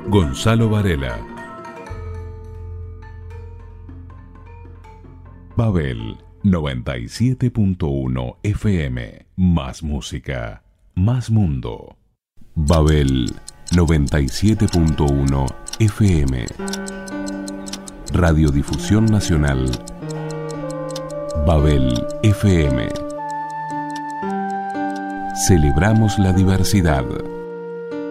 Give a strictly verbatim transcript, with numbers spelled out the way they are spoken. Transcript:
Gonzalo Varela. Babel noventa y siete punto uno F M. Más música, más mundo. Babel noventa y siete punto uno F M. Radiodifusión Nacional. Babel F M. Celebramos la diversidad.